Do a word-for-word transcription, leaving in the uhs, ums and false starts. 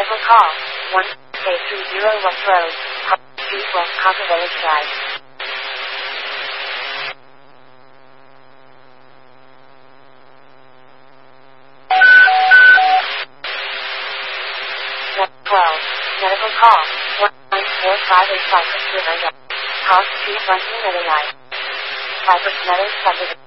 Medical call. one K three zero West Road, Park Street, West Concord Village Drive. twelve. Medical call. one nine four five eight Cypress River Drive. Park Street, Bunting Meadow Drive. Cypress Meadows Subdivision.